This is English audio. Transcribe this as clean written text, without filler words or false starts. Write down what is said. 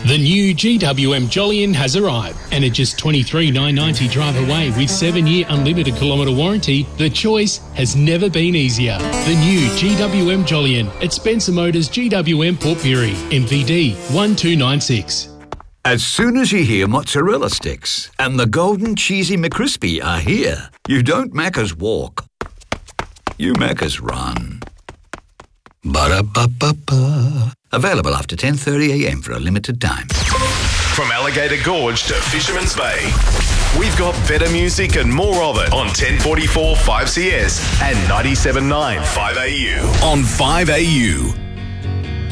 The new GWM Jolyon has arrived, and at just $23,990 drive away with 7-year unlimited kilometre warranty, the choice has never been easier. The new GWM Jolyon at Spencer Motors GWM Port Pirie, MVD 1296. As soon as you hear mozzarella sticks and the golden cheesy McCrispy are here, you don't Macca's walk, you Macca's run. Ba-da-ba-ba-ba. Available after 10:30am for a limited time. From Alligator Gorge to Fisherman's Bay, we've got better music and more of it on 1044 5CS and 97.9 5AU. On 5AU.